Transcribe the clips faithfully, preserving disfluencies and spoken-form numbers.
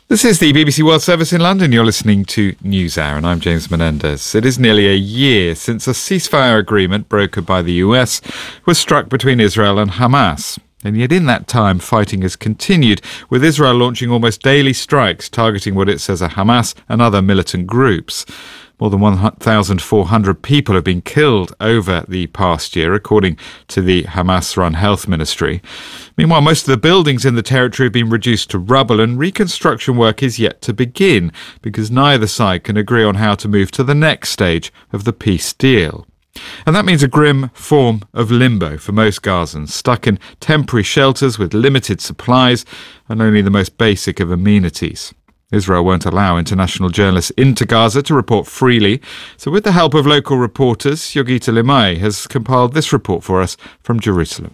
This is the B B C World Service in London. You're listening to NewsHour and I'm James Menendez. It is nearly a year since a ceasefire agreement brokered by the U S was struck between Israel and Hamas. And yet in that time, fighting has continued, with Israel launching almost daily strikes targeting what it says are Hamas and other militant groups. More than one thousand four hundred people have been killed over the past year, according to the Hamas-run health ministry. Meanwhile, most of the buildings in the territory have been reduced to rubble, and reconstruction work is yet to begin because neither side can agree on how to move to the next stage of the peace deal. And that means a grim form of limbo for most Gazans, stuck in temporary shelters with limited supplies and only the most basic of amenities. Israel won't allow international journalists into Gaza to report freely, so with the help of local reporters, Yogita Limay has compiled this report for us from Jerusalem.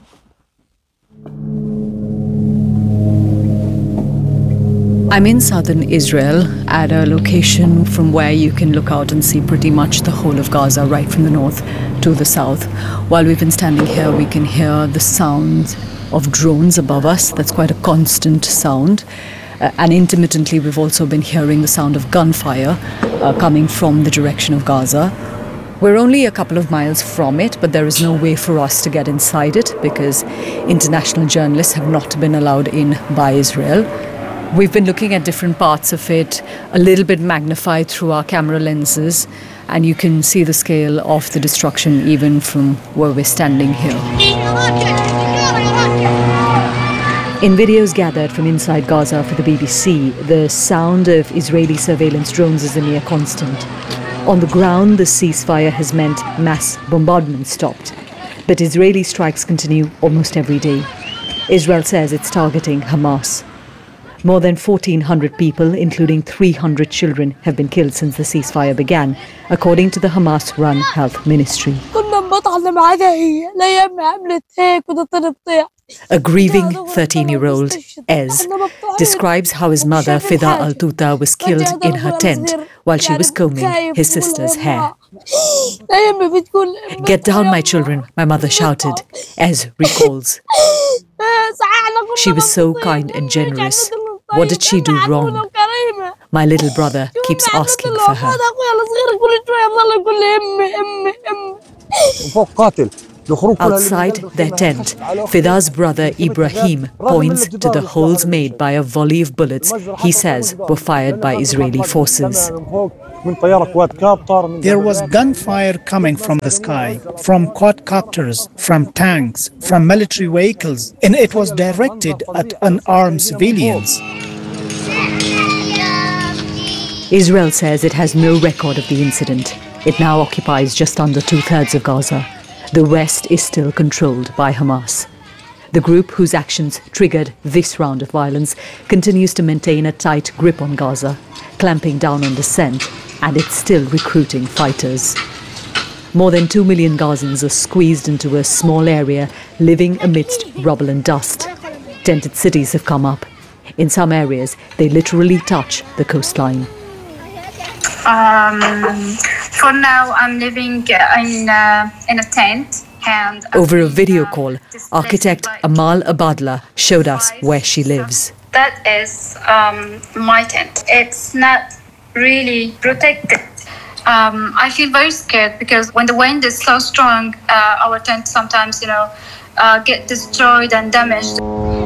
I'm in southern Israel at a location from where you can look out and see pretty much the whole of Gaza, right from the north to the south. While we've been standing here, we can hear the sound of drones above us. That's quite a constant sound. Uh, and intermittently, we've also been hearing the sound of gunfire uh, coming from the direction of Gaza. We're only a couple of miles from it, but there is no way for us to get inside it because international journalists have not been allowed in by Israel. We've been looking at different parts of it, a little bit magnified through our camera lenses, and you can see the scale of the destruction even from where we're standing here. In videos gathered from inside Gaza for the B B C, the sound of Israeli surveillance drones is a near constant. On the ground, the ceasefire has meant mass bombardment stopped, but Israeli strikes continue almost every day. Israel says it's targeting Hamas. More than fourteen hundred people, including three hundred children, have been killed since the ceasefire began, according to the Hamas-run health ministry. A grieving thirteen-year-old, Ez, describes how his mother, Fida Al-Tuta, was killed in her tent while she was combing his sister's hair. "Get down, my children," my mother shouted, Ez recalls. "She was so kind and generous. What did she do wrong? My little brother keeps asking for her." Outside their tent, Fida's brother Ibrahim points to the holes made by a volley of bullets he says were fired by Israeli forces. There was gunfire coming from the sky, from quadcopters, from tanks, from military vehicles, and it was directed at unarmed civilians. Israel says it has no record of the incident. It now occupies just under two-thirds of Gaza. The rest is still controlled by Hamas. The group whose actions triggered this round of violence continues to maintain a tight grip on Gaza, clamping down on dissent, and it's still recruiting fighters. More than two million Gazans are squeezed into a small area, living amidst rubble and dust. Tented cities have come up. In some areas, they literally touch the coastline. Um, for now, I'm living in, uh, in a tent. And Over a video call, architect Amal Abadla showed us where she lives. That is um, my tent. It's not really protected. Um, I feel very scared because when the wind is so strong, uh, our tent sometimes, you know, uh, get destroyed and damaged.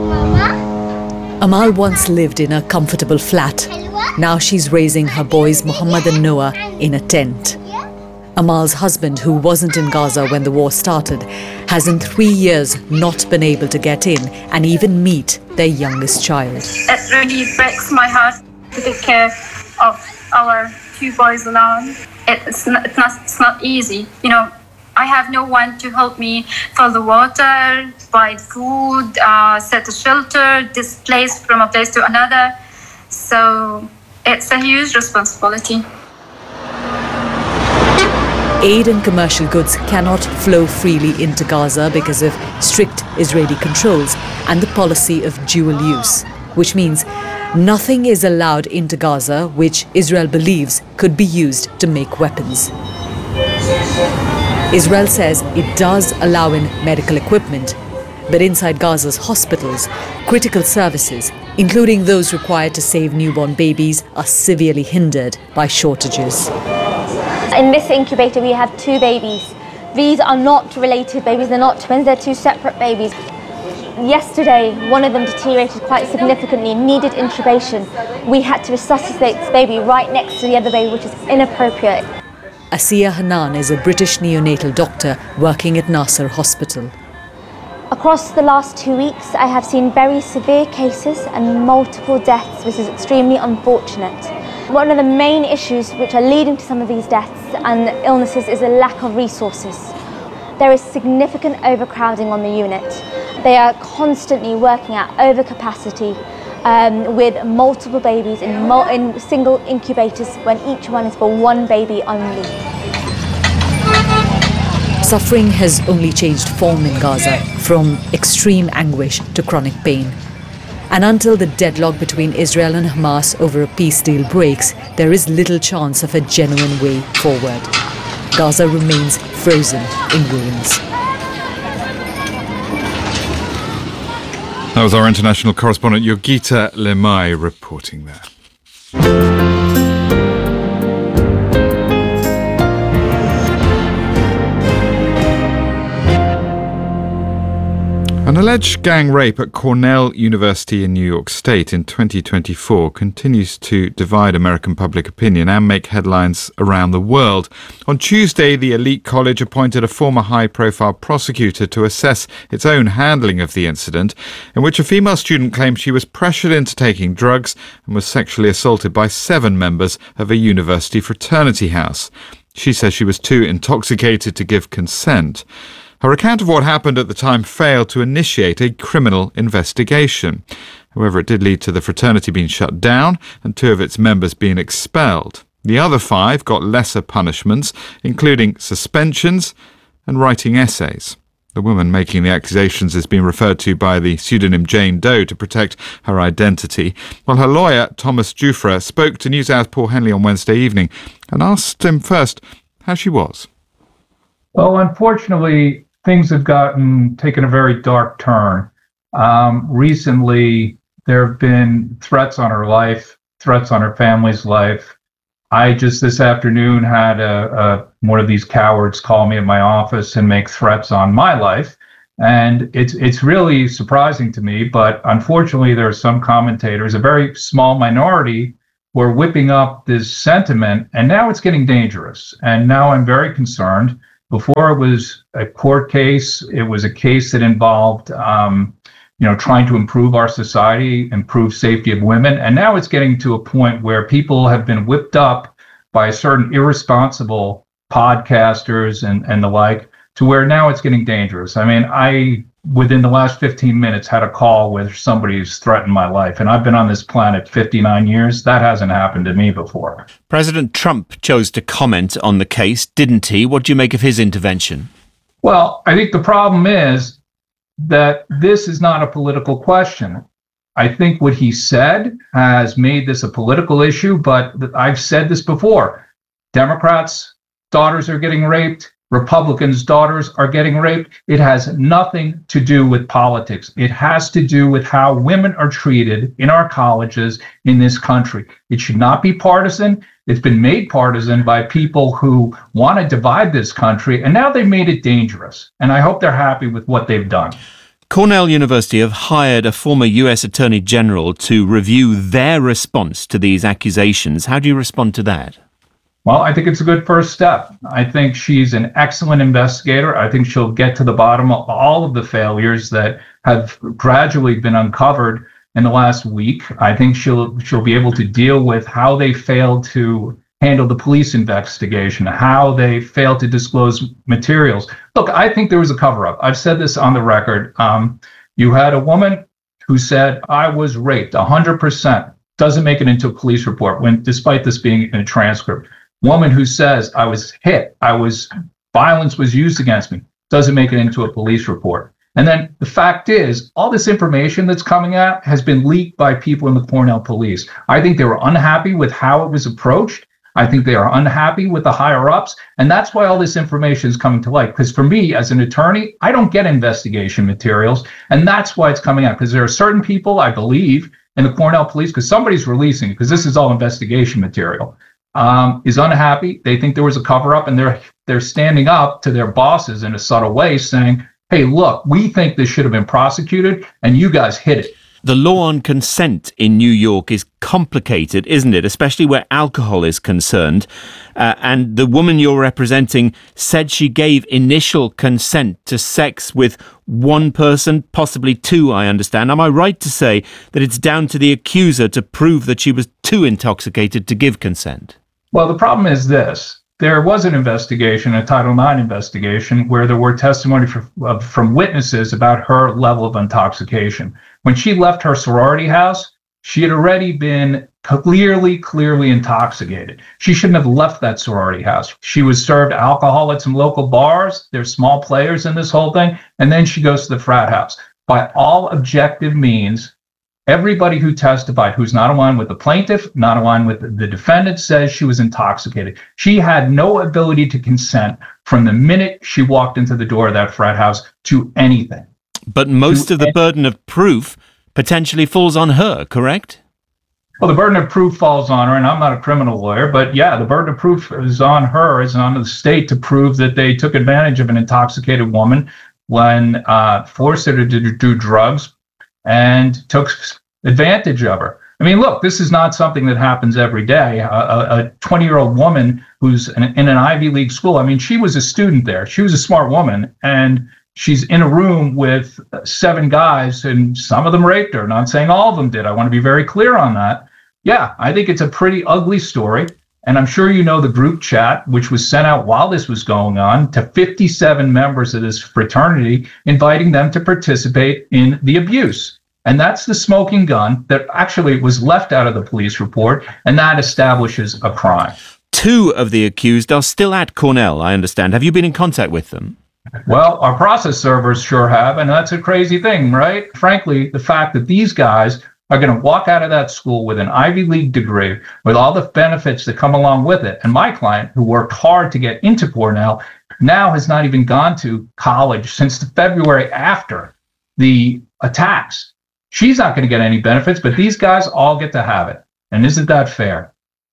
Amal once lived in a comfortable flat. Now she's raising her boys Muhammad and Noah in a tent. Amal's husband, who wasn't in Gaza when the war started, has in three years not been able to get in and even meet their youngest child. It really breaks my heart to take care of our two boys alone. It's not, it's not, it's not easy. You know, I have no one to help me fill the water, buy food, uh, set a shelter, displace from a place to another. So it's a huge responsibility. Aid and commercial goods cannot flow freely into Gaza because of strict Israeli controls and the policy of dual use, which means nothing is allowed into Gaza which Israel believes could be used to make weapons. Israel says it does allow in medical equipment, but inside Gaza's hospitals, critical services including those required to save newborn babies, are severely hindered by shortages. In this incubator we have two babies. These are not related babies, they're not twins, they're two separate babies. Yesterday, one of them deteriorated quite significantly, needed intubation. We had to resuscitate this baby right next to the other baby, which is inappropriate. Asiya Hanan is a British neonatal doctor working at Nasser Hospital. Across the last two weeks, I have seen very severe cases and multiple deaths, which is extremely unfortunate. One of the main issues which are leading to some of these deaths and illnesses is a lack of resources. There is significant overcrowding on the unit. They are constantly working at overcapacity um, with multiple babies in, mul- in single incubators when each one is for one baby only. Suffering has only changed form in Gaza, from extreme anguish to chronic pain. And until the deadlock between Israel and Hamas over a peace deal breaks, there is little chance of a genuine way forward. Gaza remains frozen in ruins. That was our international correspondent Yogita Lemay reporting there. An alleged gang rape at Cornell University in New York State in twenty twenty-four continues to divide American public opinion and make headlines around the world. On Tuesday, the elite college appointed a former high-profile prosecutor to assess its own handling of the incident, in which a female student claimed she was pressured into taking drugs and was sexually assaulted by seven members of a university fraternity house. She says she was too intoxicated to give consent. Her account of what happened at the time failed to initiate a criminal investigation. However, it did lead to the fraternity being shut down and two of its members being expelled. The other five got lesser punishments, including suspensions and writing essays. The woman making the accusations is being referred to by the pseudonym Jane Doe to protect her identity, while her lawyer, Thomas Jufra, spoke to NewsHour's Paul Henley on Wednesday evening and asked him first how she was. Well, unfortunately, things have gotten taken a very dark turn. Um, recently, there have been threats on her life, threats on her family's life. I just this afternoon had a, a one of these cowards call me at my office and make threats on my life, and it's it's really surprising to me. But unfortunately, there are some commentators, a very small minority, who are whipping up this sentiment, and now it's getting dangerous. And now I'm very concerned. Before it was a court case, it was a case that involved, um, you know, trying to improve our society, improve safety of women. And now it's getting to a point where people have been whipped up by certain irresponsible podcasters and, and the like, to where now it's getting dangerous. I mean, I, within the last fifteen minutes, had a call with somebody who's threatened my life. And I've been on this planet fifty-nine years. That hasn't happened to me before. President Trump chose to comment on the case, didn't he? What do you make of his intervention? Well, I think the problem is that this is not a political question. I think what he said has made this a political issue, but I've said this before. Democrats' daughters are getting raped. Republicans' daughters are getting raped. It has nothing to do with politics. It has to do with how women are treated in our colleges in this country. It should not be partisan. It's been made partisan by people who want to divide this country, and now they've made it dangerous. And I hope they're happy with what they've done. Cornell University have hired a former U S Attorney General to review their response to these accusations. How do you respond to that? Well, I think it's a good first step. I think she's an excellent investigator. I think she'll get to the bottom of all of the failures that have gradually been uncovered in the last week. I think she'll she'll be able to deal with how they failed to handle the police investigation, how they failed to disclose materials. Look, I think there was a cover-up. I've said this on the record. Um, you had a woman who said, I was raped, one hundred percent. Doesn't make it into a police report, when despite this being in a transcript. Woman who says, I was hit, I was, violence was used against me, doesn't make it into a police report. And then the fact is, all this information that's coming out has been leaked by people in the Cornell police. I think they were unhappy with how it was approached. I think they are unhappy with the higher ups. And that's why all this information is coming to light. Because for me, as an attorney, I don't get investigation materials. And that's why it's coming out. Because there are certain people, I believe, and the Cornell police, because somebody's releasing, because this is all investigation material, um, is unhappy. They think there was a cover-up, and they're they're standing up to their bosses in a subtle way saying, hey, look, we think this should have been prosecuted, and you guys hid it. The law on consent in New York is complicated, isn't it? Especially where alcohol is concerned. Uh, and the woman you're representing said she gave initial consent to sex with one person, possibly two, I understand. Am I right to say that it's down to the accuser to prove that she was too intoxicated to give consent? Well, the problem is this. There was an investigation, a Title nine investigation, where there were testimony from, uh, from witnesses about her level of intoxication. When she left her sorority house, she had already been clearly, clearly intoxicated. She shouldn't have left that sorority house. She was served alcohol at some local bars. There's small players in this whole thing. And then she goes to the frat house. By all objective means, everybody who testified, who's not aligned with the plaintiff, not aligned with the defendant, says she was intoxicated. She had no ability to consent from the minute she walked into the door of that frat house to anything. But most of the burden of proof potentially falls on her, correct? Well, the burden of proof falls on her, and I'm not a criminal lawyer, but yeah, the burden of proof is on her, is on the state to prove that they took advantage of an intoxicated woman when uh, forced her to do, do drugs and took advantage of her. I mean, look, this is not something that happens every day. A twenty-year-old woman who's in, in an Ivy League school, I mean, she was a student there. She was a smart woman, and she's in a room with seven guys, and some of them raped her. Not saying all of them did. I want to be very clear on that. Yeah, I think it's a pretty ugly story. And I'm sure you know the group chat, which was sent out while this was going on to fifty-seven members of this fraternity, inviting them to participate in the abuse. And that's the smoking gun that actually was left out of the police report, and that establishes a crime. Two of the accused are still at Cornell, I understand. Have you been in contact with them? Well, our process servers sure have, and that's a crazy thing, right? Frankly, the fact that these guys are going to walk out of that school with an Ivy League degree, with all the benefits that come along with it, and my client, who worked hard to get into Cornell, now has not even gone to college since the February after the attacks. She's not going to get any benefits, but these guys all get to have it. And isn't that fair?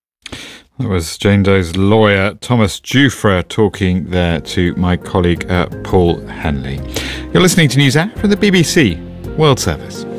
That was Jane Doe's lawyer, Thomas Giuffre, talking there to my colleague uh, Paul Henley. You're listening to NewsHour from the B B C World Service.